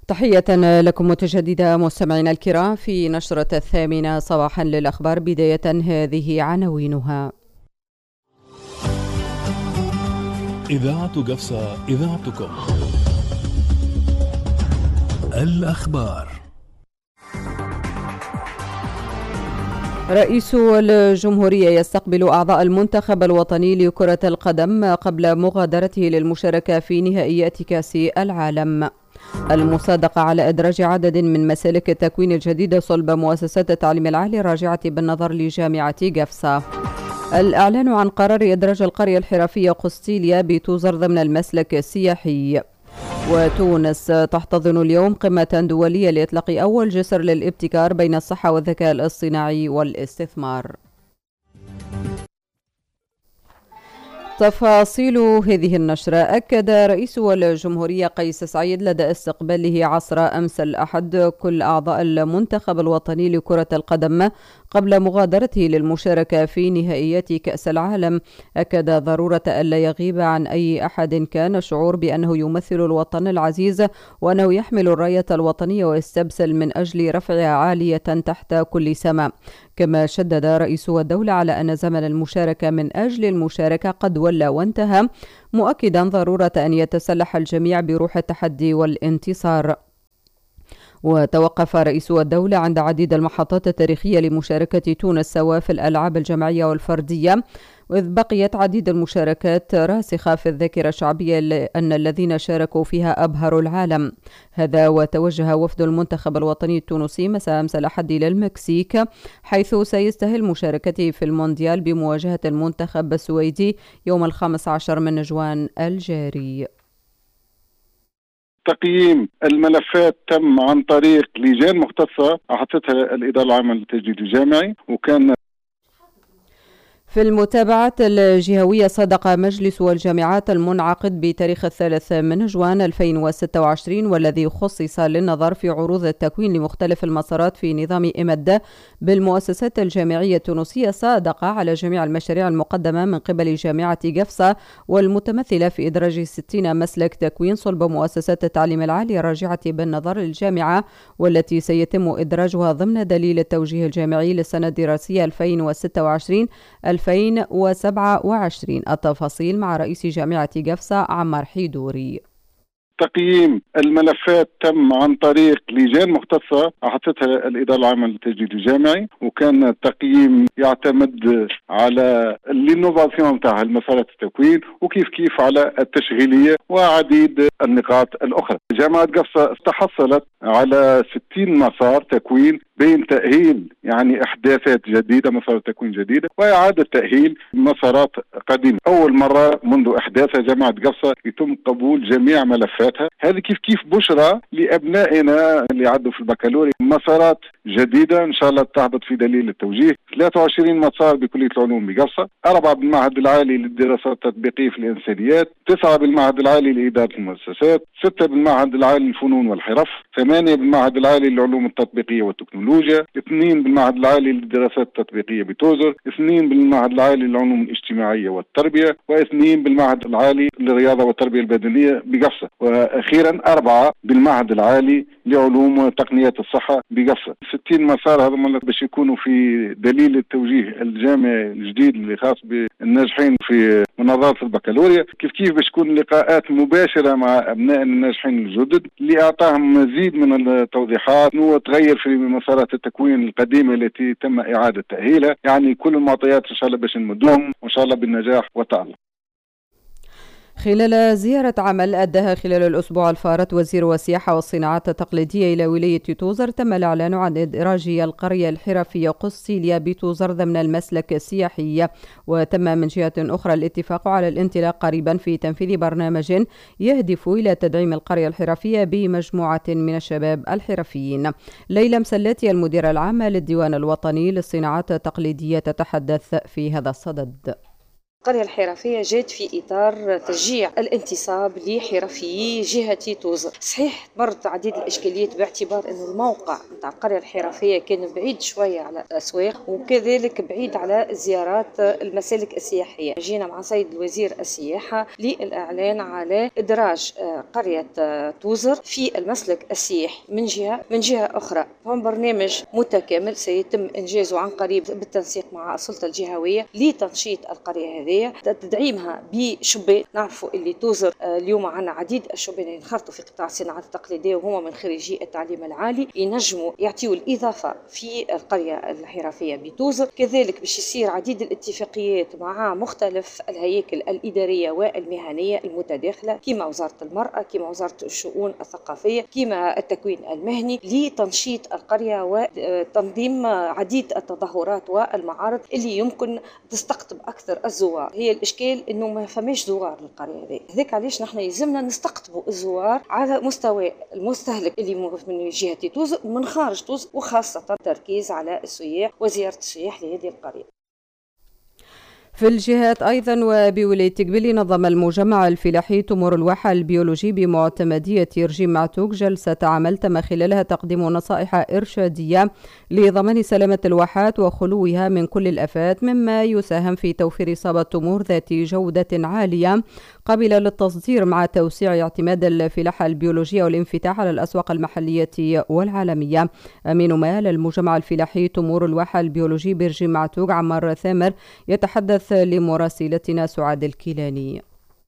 تحية لكم متجددة مستمعينا الكرام في نشرة 8 صباحا للأخبار. بداية هذه عناوينها. إذاعة قفصة، إذاعتكم. الأخبار. رئيس الجمهورية يستقبل أعضاء المنتخب الوطني لكرة القدم قبل مغادرته للمشاركة في نهائيات كأس العالم. المصادقة على إدراج عدد من مسالك التكوين الجديدة صلب مؤسسات التعليم العالي الراجعة بالنظر لجامعة قفصة. الإعلان عن قرار إدراج القرية الحرفية قسطيلية بتوزر ضمن المسلك السياحي. وتونس تحتضن اليوم قمة دولية لإطلاق أول جسر للابتكار بين الصحة والذكاء الاصطناعي والاستثمار. تفاصيل هذه النشرة. أكد رئيس الجمهورية قيس سعيد لدى استقباله عصر أمس الأحد كل أعضاء المنتخب الوطني لكرة القدم قبل مغادرته للمشاركة في نهائيات كأس العالم. أكد ضرورة ألا يغيب عن أي أحد كان الشعور بأنه يمثل الوطن العزيز وأنه يحمل الراية الوطنية ويستبسل من أجل رفعها عالية تحت كل سماء. كما شدد رئيس الدولة على أن زمن المشاركة من أجل المشاركة قد ولى وانتهى، مؤكدا ضرورة أن يتسلح الجميع بروح التحدي والانتصار. وتوقف رئيس الدولة عند عديد المحطات التاريخية لمشاركة تونس سواء في الألعاب الجماعية والفردية، وإذ بقيت عديد المشاركات راسخة في الذاكرة الشعبية أن الذين شاركوا فيها أبهروا العالم. هذا وتوجه وفد المنتخب الوطني التونسي مساء أمس الأحد إلى المكسيك، حيث سيستهل مشاركته في المونديال بمواجهة المنتخب السويدي يوم 15 من نجوان الجاري. تقييم الملفات تم عن طريق لجان مختصة أحدثتها الإدارة العامة للتسجيل الجامعي، وكان في المتابعة الجهوية صدق مجلس الجامعات المنعقد بتاريخ 3 من جوان 2026 والذي خصص للنظر في عروض التكوين لمختلف المسارات في نظام إمد بالمؤسسات الجامعية التونسية، صادق على جميع المشاريع المقدمة من قبل جامعة قفصة والمتمثلة في إدراج 60 مسلك تكوين صلب مؤسسات التعليم العالي الراجعة بالنظر للجامعة، والتي سيتم إدراجها ضمن دليل التوجيه الجامعي للسنة الدراسية 2026-2027. التفاصيل مع رئيس جامعة قفصة عمار حيدوري. تقييم الملفات تم عن طريق لجان مختصة أحدثتها الإدارة العامة للتسجيل الجامعي، وكان التقييم يعتمد على الانوفاسيون نتاع المسارات التكوين وكيف على التشغيلية وعديد النقاط الأخرى. جامعة قفصة تحصلت على 60 مسار تكوين بين تأهيل إحداثات جديدة، مسارات تكوين جديدة، وإعادة تأهيل مسارات قديمة. أول مرة منذ إحداثها جامعة قفصة يتم قبول جميع ملفاتها. هذه كيف بشرى لأبنائنا اللي عدوا في البكالوريا. مسارات جديدة إن شاء الله تهبط في دليل التوجيه، 23 مسار بكلية العلوم بقفصة، 4 بالمعهد العالي للدراسات التطبيقية في الإنسانيات، 9 بالمعهد العالي لإدارة المؤسسات، 6 بالمعهد العالي للفنون والحرف، 8 بالمعهد العالي للعلوم التطبيقية والتكنولوجيا، 2 بالمعهد العالي للدراسات التطبيقية بتوزر، 2 بالمعهد العالي للعلوم الاجتماعية والتربية، و2 بالمعهد العالي للرياضة والتربية البدنية بقفصة، وأخيرا 4 بالمعهد العالي لعلوم وتقنيات الصحة بقفصة. 60 مسار هذا باش يكونوا في دليل التوجيه الجامعي الجديد اللي خاص بالناجحين في مناظرة البكالوريا. كيف باش تكون لقاءات مباشرة مع أبناء الناجحين الجدد اللي أعطاهم مزيد من التوضيحات وتغير في مسارات التكوين القديمة التي تم إعادة تأهيلها. كل المعطيات إن شاء الله باش نمدوهم وإن شاء الله بالنجاح وتألق. خلال زيارة عمل أداها خلال الأسبوع الفارط وزير السياحة والصناعات التقليدية إلى ولاية توزر، تم الإعلان عن إدراج القرية الحرفية قسطيلية بتوزر ضمن المسلك السياحي. وتم من جهة أخرى الاتفاق على الانطلاق قريبا في تنفيذ برنامج يهدف إلى تدعيم القرية الحرفية بمجموعة من الشباب الحرفيين. ليلى مسلاتي المديرة العامة للديوان الوطني للصناعات التقليدية تتحدث في هذا الصدد. القرية الحرفية جات في إطار تشجيع الانتصاب لحرفيي جهة توزر. صحيح مرت عديد الإشكاليات باعتبار أن الموقع نتاع القرية الحرفية كان بعيد شوية على الأسواق وكذلك بعيد على زيارات المسالك السياحية. جينا مع سيد الوزير السياحة للإعلان على إدراج قرية توزر في المسلك السياحي من جهة أخرى. هون برنامج متكامل سيتم إنجازه عن قريب بالتنسيق مع السلطة الجهوية لتنشيط القرية هذه، تدعيمها بشبان. نعرفوا اللي توزر اليوم عنا عديد الشبان اللي انخرطوا في قطاع الصناعات التقليدية وهم من خريجي التعليم العالي، ينجموا يعطيوا الإضافة في القرية الحرفية بتوزر. كذلك باش يصير عديد الاتفاقيات مع مختلف الهياكل الإدارية والمهنية المتداخلة كما وزارة المرأة، كما وزارة الشؤون الثقافية، كما التكوين المهني، لتنشيط القرية وتنظيم عديد التظاهرات والمعارض اللي يمكن تستقطب أكثر الزوار. هي الإشكال إنه ما فماش زوار للقرية هذه، هذاك علاش نحن يلزمنا نستقطبوا الزوار على مستوى المستهلك اللي من جهة توزر ومن خارج توزر، وخاصة تركيز على السياح وزيارة السياح لهذه القرية. في الجهات أيضا وبولاية تقبلي نظم المجمع الفلاحي تمور الواحة البيولوجي بمعتمدية رجيم معتوق جلسة عمل تم خلالها تقديم نصائح إرشادية لضمان سلامة الواحات وخلوها من كل الآفات، مما يساهم في توفير إصابة تمور ذات جودة عالية قابلة للتصدير مع توسيع اعتماد الفلاحة البيولوجية والانفتاح على الأسواق المحلية والعالمية. أمين مال المجمع الفلاحي تمور الواحة البيولوجي برجيم معتوق عمار ثامر يتحدث لمراسلتنا سعاد الكيلاني.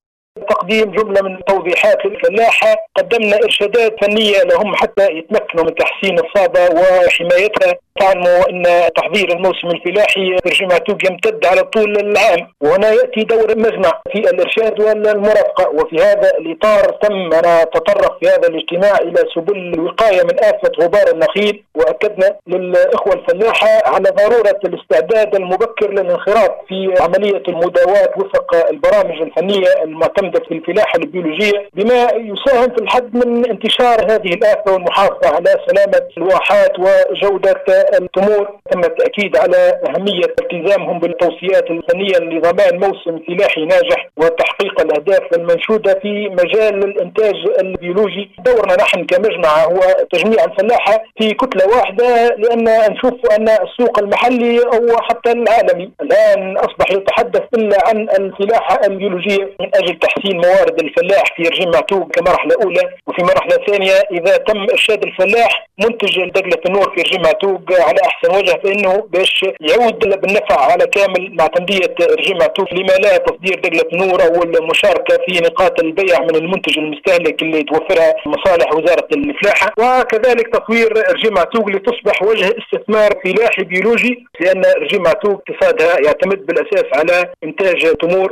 تقديم جملة من توضيحات للفلاحة، قدمنا إرشادات فنية لهم حتى يتمكنوا من تحسين الصابة وحمايتها. تعلموا أن تحضير الموسم الفلاحي في رجيم معتوق يمتد على طول العام، وهنا يأتي دور المجمع في الإرشاد والمرافقة. وفي هذا الإطار تم تطرق في هذا الاجتماع إلى سبل الوقاية من آفة غبار النخيل، وأكدنا للإخوة الفلاحة على ضرورة الاستعداد المبكر للانخراط في عملية المداواة وفق البرامج الفنية المعتمدة في الفلاحة البيولوجية، بما يساهم في الحد من انتشار هذه الآفة والمحافظة على سلامة الواحات وجودة التمور. تم التأكيد على أهمية التزامهم بالتوصيات الفنية لضمان موسم فلاحي ناجح وتحقيق الأهداف المنشودة في مجال الإنتاج البيولوجي. دورنا نحن كمجمع هو تجميع الفلاحة في كتلة واحدة، لأن نشوف أن السوق المحلي أو حتى العالمي الآن أصبح يتحدث إلا عن الفلاحة البيولوجية من أجل تحسين موارد الفلاح في رجيم معتوق كمرحلة أولى. وفي مرحلة ثانية إذا تم إرشاد الفلاح منتج دقلة النور في رجيم معتوق على أحسن وجه، فإنه باش يعود بالنفع على كامل معتمدية رجيم معتوق، لما لا تصدير دقلة النور أو المشاركة في نقاط البيع من المنتج المستهلك اللي توفرها مصالح وزارة الفلاحة، وكذلك تطوير رجيم معتوق لتصبح وجه استثمار فلاحي بيولوجي، لأن رجيم معتوق اقتصادها يعتمد بالأساس على إنتاج تمور.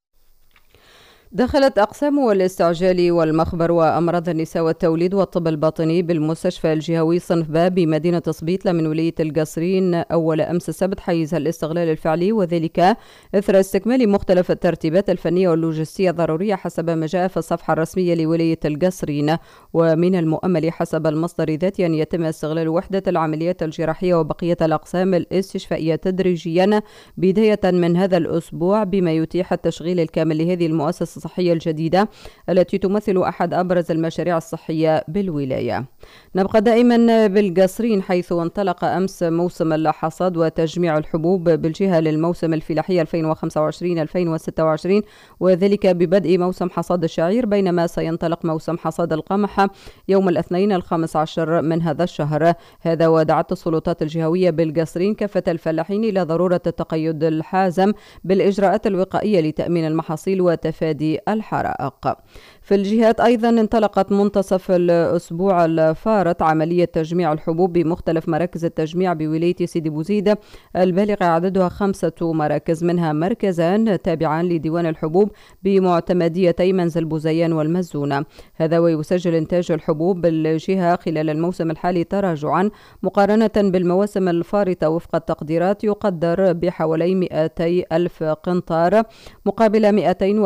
دخلت أقسام الاستعجال والمخبر وأمراض النساء والتوليد والطب الباطني بالمستشفى الجهوي صنف باب بمدينة سبيطلة من ولاية القصرين أول أمس السبت حيز الاستغلال الفعلي، وذلك إثر استكمال مختلف الترتيبات الفنية واللوجستية الضرورية حسب ما جاء في الصفحة الرسمية لولاية القصرين. ومن المؤمل حسب المصدر ذاته أن يتم استغلال وحدة العمليات الجراحية وبقية الأقسام الاستشفائية تدريجيا بداية من هذا الأسبوع، بما يتيح التشغيل الكامل لهذه المؤسسة الصحية الجديدة التي تمثل أحد أبرز المشاريع الصحية بالولاية. نبقى دائما بالقصرين حيث انطلق أمس موسم الحصاد وتجميع الحبوب بالجهة للموسم الفلاحي 2025-2026، وذلك ببدء موسم حصاد الشعير، بينما سينطلق موسم حصاد القمح يوم الاثنين 15 من هذا الشهر. هذا ودعت السلطات الجهوية بالقصرين كافة الفلاحين إلى ضرورة التقيد الحازم بالإجراءات الوقائية لتأمين المحاصيل وتفادي الحرائق. في الجهات أيضا انطلقت منتصف الأسبوع الفارط عملية تجميع الحبوب بمختلف مراكز التجميع بولاية سيدي بوزيد البالغ عددها 5 مراكز، منها مركزان تابعان لديوان الحبوب بمعتمديتي منزل بوزيان والمزونة. هذا ويسجل إنتاج الحبوب بالجهة خلال الموسم الحالي تراجعا مقارنة بالمواسم الفارطة وفق التقديرات، يقدر بحوالي 200,000 قنطار مقابل 205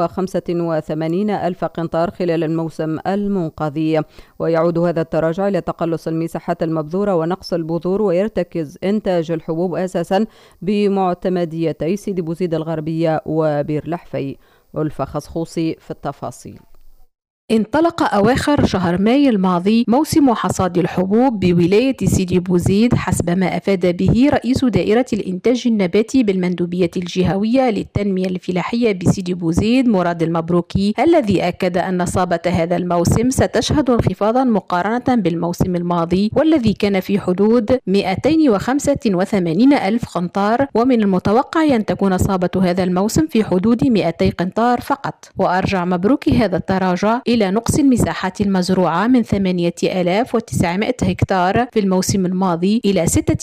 86 ألف قنطار خلال الموسم المنقضي. ويعود هذا التراجع إلى تقلص المساحات المبذورة ونقص البذور، ويرتكز إنتاج الحبوب أساسا بمعتمديتي سيدي بوزيد الغربية وبير لحفي. ألفة خصخوصي في التفاصيل. انطلق أواخر شهر مايو الماضي موسم حصاد الحبوب بولاية سيدي بوزيد حسب ما أفاد به رئيس دائرة الإنتاج النباتي بالمندوبية الجهوية للتنمية الفلاحية بسيدي بوزيد مراد المبروكي، الذي أكد أن صابة هذا الموسم ستشهد انخفاضا مقارنة بالموسم الماضي، والذي كان في حدود 285 ألف قنطار، ومن المتوقع أن تكون صابة هذا الموسم في حدود 200 قنطار فقط. وأرجع مبروكي هذا التراجع إلى نقص المساحات المزروعة من 8900 هكتار في الموسم الماضي إلى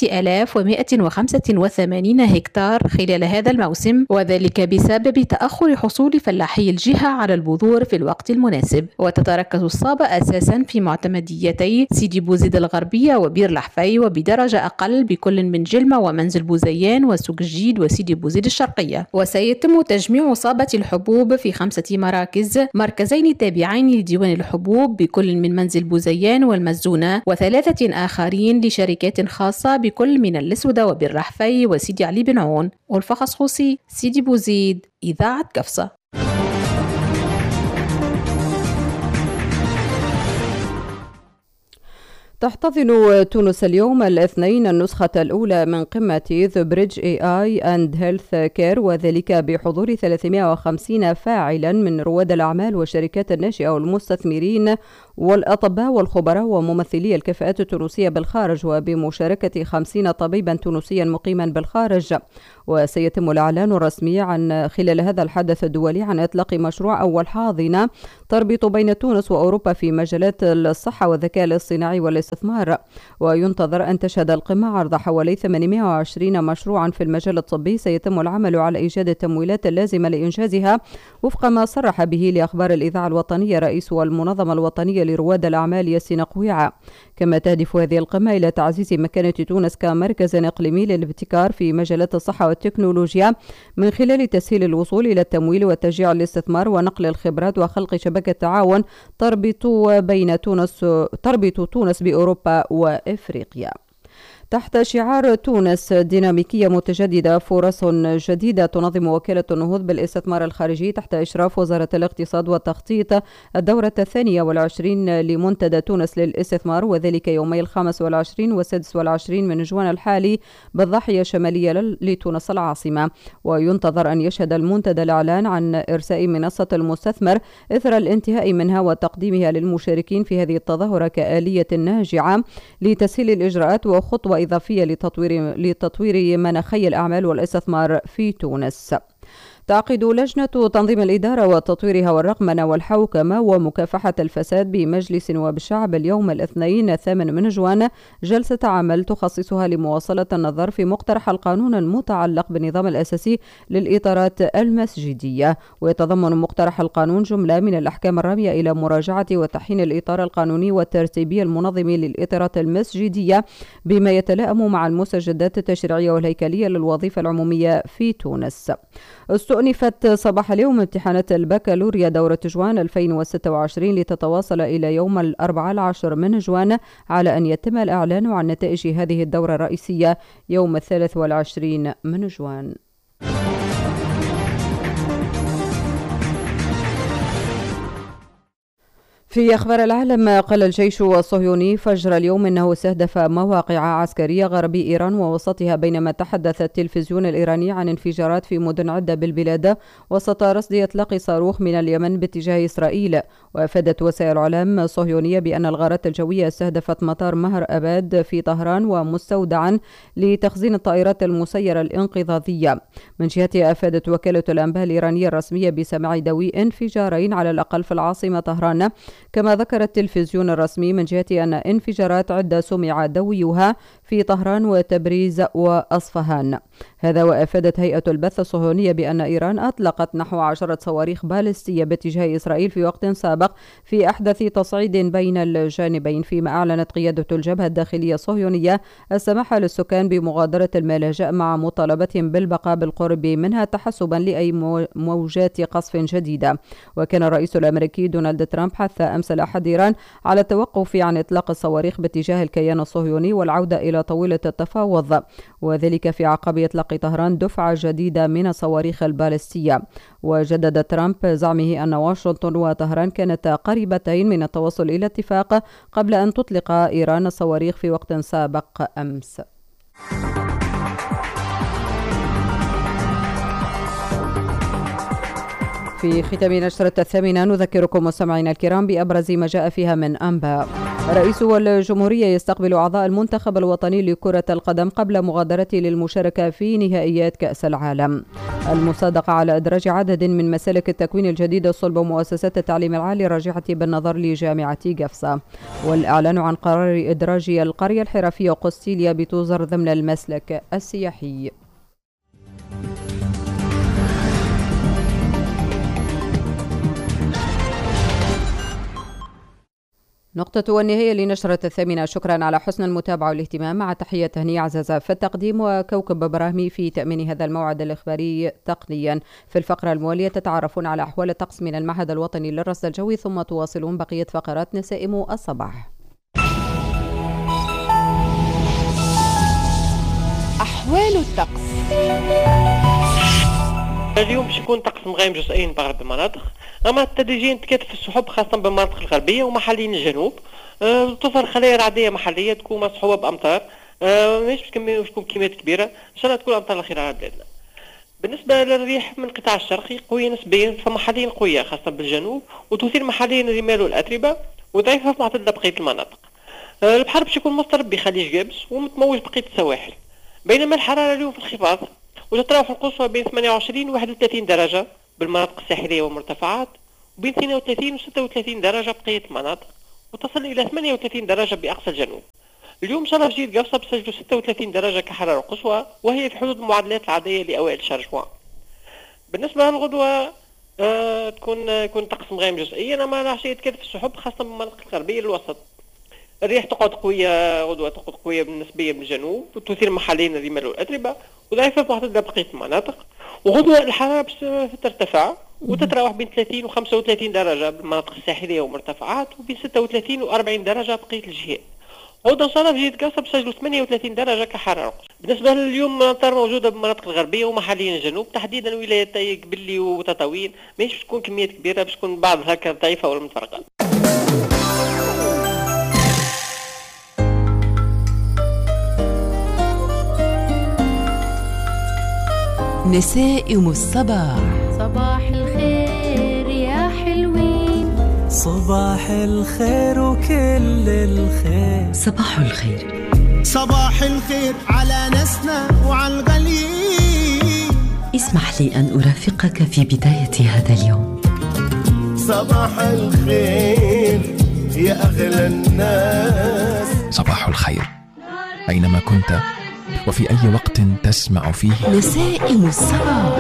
6185 هكتار خلال هذا الموسم، وذلك بسبب تأخر حصول فلاحي الجهة على البذور في الوقت المناسب. وتتركز الصابة أساسا في معتمديتي سيدي بوزيد الغربية وبير لحفي، وبدرجة أقل بكل من جلمة ومنزل بوزيان وسوق جديد وسيدي بوزيد الشرقية. وسيتم تجميع صابة الحبوب في 5 مراكز، مركزين تابعين لديوان الحبوب بكل من منزل بوزيان والمزونة، و3 آخرين لشركات خاصة بكل من الأسودة وبير لحفي وسيدي علي بن عون. ألفة خصخوصي، سيدي بوزيد، إذاعة كفصة. تحتضن تونس اليوم الاثنين النسخة الأولى من قمة The Bridge AI and Health Care، وذلك بحضور 350 فاعلا من رواد الأعمال والشركات الناشئة والمستثمرين والأطباء والخبراء وممثلي الكفاءات التونسية بالخارج، وبمشاركة 50 طبيبا تونسيا مقيما بالخارج. وسيتم الإعلان الرسمي خلال هذا الحدث الدولي عن إطلاق مشروع أول حاضنة تربط بين تونس وأوروبا في مجالات الصحة والذكاء الاصطناعي والاستثمار. وينتظر أن تشهد القمة عرض حوالي 820 مشروعا في المجال الطبي سيتم العمل على إيجاد التمويلات اللازمة لإنجازها وفق ما صرح به لأخبار الإذاعة الوطنية رئيس المنظمة الوطنية لرواد الأعمال ياسين قويعة. كما تهدف هذه القمة إلى تعزيز مكانة تونس كمركز إقليمي للابتكار في مجالات الصحة والتكنولوجيا من خلال تسهيل الوصول إلى التمويل وتشجيع الاستثمار ونقل الخبرات وخلق شبكة تعاون تربط تونس بأوروبا وإفريقيا. تحت شعار تونس ديناميكية متجددة فرص جديدة، تنظم وكالة النهوض بالاستثمار الخارجي تحت إشراف وزارة الاقتصاد والتخطيط الدورة 22 لمنتدى تونس للاستثمار، وذلك يومي 25 و26 من جوان الحالي بالضاحية الشمالية لتونس العاصمة. وينتظر أن يشهد المنتدى الإعلان عن إرساء منصة المستثمر إثر الانتهاء منها وتقديمها للمشاركين في هذه التظاهرة كآلية ناجعة لتسهيل الإجراءات وخطوة إضافية لتطوير مناخي الأعمال والاستثمار في تونس. تعقد لجنة تنظيم الإدارة وتطويرها والرقمنة والحوكمة ومكافحة الفساد بمجلس نواب الشعب اليوم الاثنين 8 من جوان جلسة عمل تخصصها لمواصلة النظر في مقترح القانون المتعلق بالنظام الأساسي للإطارات المسجدية. ويتضمن مقترح القانون جملة من الأحكام الرامية إلى مراجعة وتحيين الإطار القانوني والترتيبي المنظم للإطارات المسجدية بما يتلائم مع المستجدات التشريعية والهيكلية للوظيفة العمومية في تونس. استؤنفت صباح اليوم امتحانات البكالوريا دورة جوان 2026 لتتواصل إلى يوم 14 من جوان، على أن يتم الإعلان عن نتائج هذه الدورة الرئيسية يوم 23 من جوان. في أخبار العالم، قال الجيش الصهيوني فجر اليوم أنه استهدف مواقع عسكرية غربي إيران ووسطها، بينما تحدث التلفزيون الإيراني عن انفجارات في مدن عدة بالبلاد وسط رصد إطلاق صاروخ من اليمن باتجاه إسرائيل. وأفادت وسائل إعلام صهيونية بأن الغارات الجوية استهدفت مطار مهر أباد في طهران ومستودعا لتخزين الطائرات المسيرة الانقضاضية. من جهتها أفادت وكالة الأنباء الإيرانية الرسمية بسماع دوي انفجارين على الأقل في العاصمة طهران، كما ذكر التلفزيون الرسمي من جهة أن انفجارات عدة سمع دويها في طهران وتبريز وأصفهان. هذا وأفادت هيئة البث الصهيونية بأن إيران أطلقت نحو 10 صواريخ باليستية باتجاه إسرائيل في وقت سابق في أحدث تصعيد بين الجانبين، فيما أعلنت قيادة الجبهة الداخلية الصهيونية السماح للسكان بمغادرة الملاجئ مع مطالبتهم بالبقاء بالقرب منها تحسبا لأي موجات قصف جديدة. وكان الرئيس الأمريكي دونالد ترامب حث أمس الأحد إيران على التوقف عن إطلاق الصواريخ باتجاه الكيان الصهيوني والعودة إلى طاولة التفاوض، وذلك في عقب إطلاق طهران دفعة جديدة من الصواريخ الباليستية. وجدد ترامب زعمه أن واشنطن وطهران كانتا قريبتين من التوصل إلى اتفاق قبل أن تطلق إيران الصواريخ في وقت سابق أمس. في ختام نشرة 8 نذكركم مستمعينا الكرام بأبرز ما جاء فيها من أنباء. رئيس الجمهورية يستقبل أعضاء المنتخب الوطني لكرة القدم قبل مغادرته للمشاركة في نهائيات كأس العالم. المصادقة على إدراج عدد من مسالك التكوين الجديد الصلب مؤسسات التعليم العالي الراجعة بالنظر لجامعة قفصة. والإعلان عن قرار إدراج القرية الحرفية قستيليا بتوزر ضمن المسلك السياحي. نقطة والنهاية لنشرة 8. شكرا على حسن المتابعة والاهتمام، مع تحية هنية عزازة في التقديم وكوكب براهمي في تأمين هذا الموعد الإخباري تقنيا. في الفقرة الموالية تتعرفون على أحوال الطقس من المعهد الوطني للرصد الجوي، ثم تواصلون بقية فقرات نسائم الصباح. أحوال الطقس اليوم باش يكون طقس مغيم جزئيا بغرب المناطق، اما تدريجيا تكاتف السحب خاصه بالمناطق الغربيه ومحليا الجنوب. تظهر خلايا رعديه محليه تكون مصحوبه بامطار، مش تكون كميات كبيره، ان شاء الله تكون امطار الاخيره على بلادنا. بالنسبه للريح من القطاع الشرقي قويه نسبيا، فمحليا قويه خاصه بالجنوب، وتثير محليا الرمال والاتربه، وضعيفه في معتدل بقيه المناطق. البحر باش يكون مضطرب بخليج قابس ومتموج بقيه السواحل، بينما الحراره اليوم في انخفاض، وتتراوح القصوى بين 28 و 31 درجة بالمناطق الساحلية والمرتفعات، وبين 32 و 36 درجة بقية المناطق، وتصل إلى 38 درجة بأقصى الجنوب. اليوم إن شاء الله في جدة قفصة بسجلوا 36 درجة كحرارة قصوى، وهي في حدود المعدلات العادية لأوائل شهر جوان. بالنسبة للغدوة يكون طقس مغيم جزئيا، أما العشية تكاتف السحب خاصة بالمناطق الغربية للوسط. الريح تقعد قوية غدوة، تقعد قوية بالنسبية بالجنوب، وتثير محليا الرمال والأتربة، وضعيفة في معتدل بقية المناطق. وغدوة الحرارة ترتفع وتتراوح بين 30 و 35 درجة بالمناطق الساحلية والمرتفعات، وبين 36 و 40 درجة بقية الجهات. غدوة إن شاء الله في جدة قفصة بسجلوا 38 درجة كحرارة. بالنسبة لليوم الأمطار موجودة بالمناطق الغربية ومحليا الجنوب، تحديدا ولايتي قبلي وتطاوين، ماهيش تكون كميات كبيرة، باش تكون بعض هكا ضعيفة ولا متفرقة. نسائم الصباح. صباح الخير يا حلوين، صباح الخير وكل الخير، صباح الخير، صباح الخير على ناسنا وعلى الغاليين. اسمح لي أن أرافقك في بداية هذا اليوم. صباح الخير يا أغلى الناس. صباح الخير أينما كنت وفي أي وقت تسمع فيه نسائم الصباح.